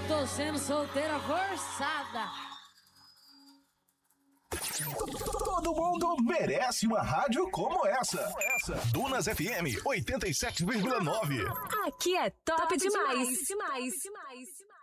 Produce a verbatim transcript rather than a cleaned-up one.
tô sendo solteira forçada. Todo mundo merece uma rádio como essa. Dunas F M oitenta e sete vírgula nove. Aqui é top, top demais. demais. demais. demais.